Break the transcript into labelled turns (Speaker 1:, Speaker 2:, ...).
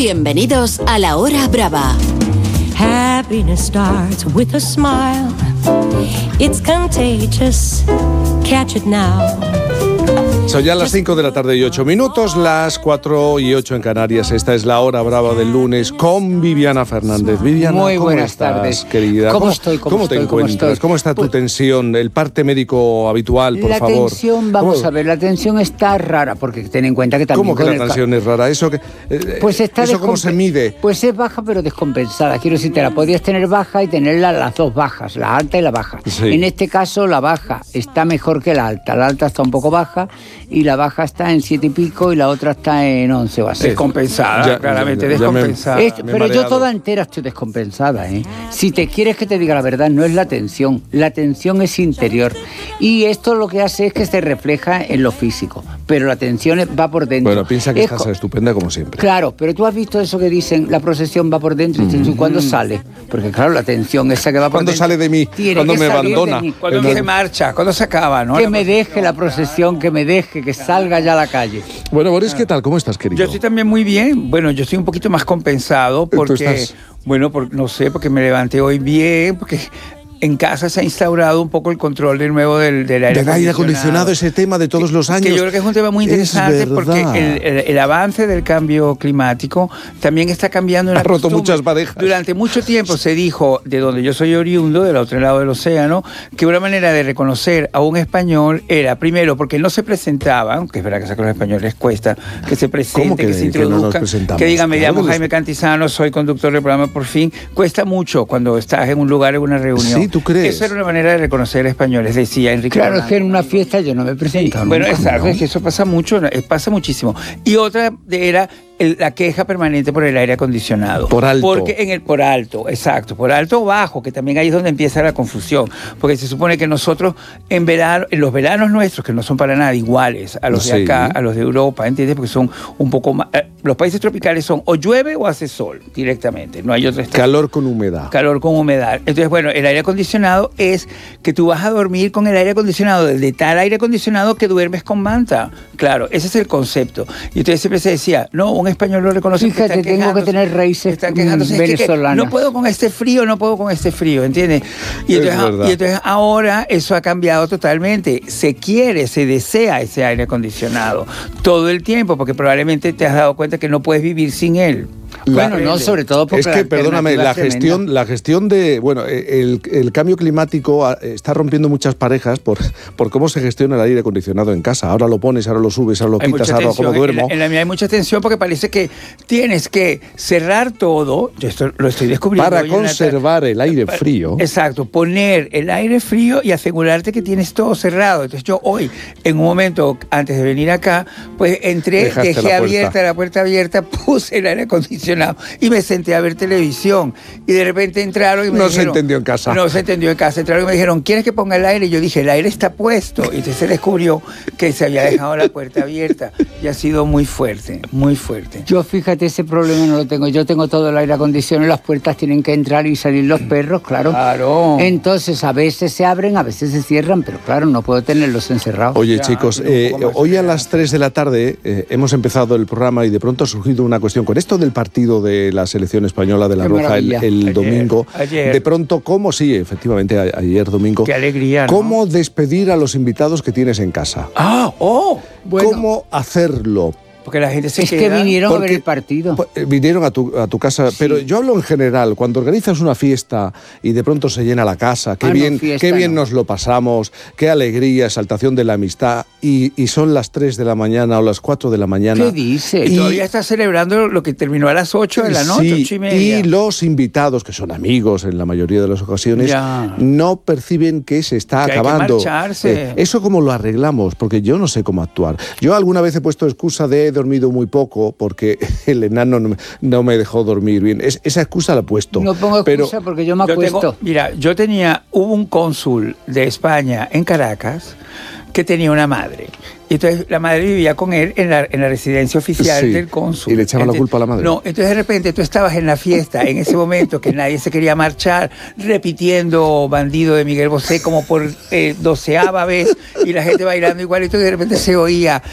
Speaker 1: Bienvenidos a La Hora Brava.
Speaker 2: Happiness starts with a smile. It's contagious. Catch it now.
Speaker 3: Son ya las 5 de la tarde y 8 minutos, las 4 y 8 en Canarias. Esta es La Hora Brava del lunes con Viviana Fernández. Viviana,
Speaker 4: muy
Speaker 3: ¿cómo
Speaker 4: buenas
Speaker 3: estás,
Speaker 4: tardes,
Speaker 3: querida?
Speaker 4: ¿Cómo estoy?
Speaker 3: ¿Cómo te encuentras? ¿Cómo está tu tensión? El parte médico habitual, por favor.
Speaker 4: La tensión, vamos a ver, la tensión está rara, porque ten en cuenta que también...
Speaker 3: ¿Cómo que la tensión es rara? ¿Eso
Speaker 4: pues está
Speaker 3: ¿eso cómo se mide?
Speaker 4: Pues es baja pero descompensada. Quiero decir, te la podrías tener baja y tenerla las dos bajas, la alta y la baja.
Speaker 3: Sí.
Speaker 4: En este caso, la baja está mejor que la alta. La alta está un poco baja y la baja está en 7 y pico y la otra está en 11 o así.
Speaker 5: Descompensada, claramente descompensada.
Speaker 4: Pero yo toda entera estoy descompensada, ¿eh? Si te quieres que te diga la verdad, no es la tensión es interior. Y esto lo que hace es que se refleja en lo físico, pero la tensión va por dentro.
Speaker 3: Bueno, piensa que estás estupenda como siempre.
Speaker 4: Claro, pero tú has visto eso que dicen, la procesión va por dentro y ¿cuándo sale? Porque claro, la tensión esa que va por dentro...
Speaker 3: ¿Cuándo sale de mí? ¿Cuándo me abandona?
Speaker 5: ¿Cuándo se marcha? ¿Cuándo se acaba? ¿No?
Speaker 4: Que me deje la procesión, que me deje, que salga ya a la calle.
Speaker 3: Bueno, Boris, ¿qué tal? ¿Cómo estás, querido?
Speaker 5: Yo estoy también muy bien. Bueno, yo estoy un poquito más compensado porque... Bueno, no sé, porque me levanté hoy bien, porque... En casa se ha instaurado un poco el control de nuevo del aire
Speaker 3: acondicionado, ese tema de todos los años.
Speaker 5: Que yo creo que es un tema muy interesante porque el avance del cambio climático también está cambiando.
Speaker 3: Ha roto muchas parejas.
Speaker 5: Durante mucho tiempo se dijo, de donde yo soy oriundo, del otro lado del océano, que una manera de reconocer a un español era, primero, porque no se presentaba, aunque es verdad que a los españoles les cuesta que se presenten, que se introduzcan, que digan, me llamo Jaime Cantizano, soy conductor del programa Por Fin. Cuesta mucho cuando estás en un lugar, en una reunión.
Speaker 3: Sí, ¿tú crees?
Speaker 5: Esa era una manera de reconocer españoles, decía Enrique.
Speaker 4: Claro, es que en una fiesta yo no me presento.
Speaker 5: Sí. Bueno, exacto, es que eso pasa mucho, pasa muchísimo. Y otra era la queja permanente por el aire acondicionado.
Speaker 3: Por alto.
Speaker 5: Porque por alto, exacto, por alto o bajo, que también ahí es donde empieza la confusión. Porque se supone que nosotros en los veranos nuestros, que no son para nada iguales a los de acá, a los de Europa, ¿entiendes? Porque son un poco más... los países tropicales son o llueve o hace sol directamente, no hay otra estación.
Speaker 3: Calor con humedad.
Speaker 5: Calor con humedad. Entonces, bueno, el aire acondicionado es que tú vas a dormir con el aire acondicionado, de tal aire acondicionado que duermes con manta. Claro, ese es el concepto. Y entonces siempre se decía, no, un español lo reconoce.
Speaker 4: Fíjate, tengo que tener raíces venezolanas.
Speaker 5: No puedo con este frío, ¿entiendes? Y entonces ahora eso ha cambiado totalmente. Se desea ese aire acondicionado todo el tiempo, porque probablemente te has dado cuenta que no puedes vivir sin él.
Speaker 4: Bueno, no, sobre todo porque...
Speaker 3: Es que, perdóname, la gestión de... Bueno, el cambio climático está rompiendo muchas parejas por cómo se gestiona el aire acondicionado en casa. Ahora lo pones, ahora lo subes, ahora lo quitas, ahora cómo duermo.
Speaker 5: En la mía hay mucha tensión porque parece que tienes que cerrar todo, yo esto lo estoy descubriendo.
Speaker 3: Para conservar el aire frío.
Speaker 5: Exacto, poner el aire frío y asegurarte que tienes todo cerrado. Entonces yo hoy, en un momento, antes de venir acá, pues entré, dejé abierta la puerta abierta, puse el aire acondicionado y me senté a ver televisión y de repente entraron y me dijeron...
Speaker 3: No se entendió en casa.
Speaker 5: No se entendió en casa. Entraron y me dijeron, ¿quieres que ponga el aire? Y yo dije, el aire está puesto. Y entonces se descubrió que se había dejado la puerta abierta y ha sido muy fuerte, muy fuerte.
Speaker 4: Yo, fíjate, ese problema no lo tengo. Yo tengo todo el aire acondicionado, las puertas tienen que entrar y salir los perros, claro.
Speaker 5: Claro.
Speaker 4: Entonces, a veces se abren, a veces se cierran, pero claro, no puedo tenerlos encerrados.
Speaker 3: Oye, chicos, hoy a las 3 de la tarde hemos empezado el programa y de pronto ha surgido una cuestión con esto del partido de la selección española de la Roja el domingo.
Speaker 5: Ayer.
Speaker 3: De pronto, ¿cómo? Sí, efectivamente, ayer domingo.
Speaker 5: Qué alegría, ¿no?
Speaker 3: ¿Cómo despedir a los invitados que tienes en casa?
Speaker 5: Bueno.
Speaker 3: ¿Cómo hacerlo?
Speaker 5: Porque la gente
Speaker 4: es que vinieron a ver el partido.
Speaker 3: Vinieron a tu casa, sí. Pero yo hablo en general, cuando organizas una fiesta y de pronto se llena la casa, qué bien nos lo pasamos, qué alegría, exaltación de la amistad, y son las 3 de la mañana o las 4 de la mañana.
Speaker 4: ¿Qué dices?
Speaker 5: Y todavía estás celebrando lo que terminó a las 8 de la noche, 8:30.
Speaker 3: Y los invitados, que son amigos en la mayoría de las ocasiones, no perciben que se está acabando.
Speaker 5: Hay que marcharse.
Speaker 3: ¿Eso cómo lo arreglamos? Porque yo no sé cómo actuar. Yo alguna vez he puesto excusa de dormido muy poco porque el enano no me dejó dormir bien. Esa excusa la he puesto.
Speaker 4: No pongo excusa porque yo me acuesto.
Speaker 5: Hubo un cónsul de España en Caracas que tenía una madre. Y entonces la madre vivía con él en la residencia oficial del cónsul.
Speaker 3: Y le echaba la culpa a la madre.
Speaker 5: No, entonces de repente tú estabas en la fiesta, en ese momento que nadie se quería marchar, repitiendo Bandido de Miguel Bosé como por 12ª vez, y la gente bailando igualito, y de repente se oía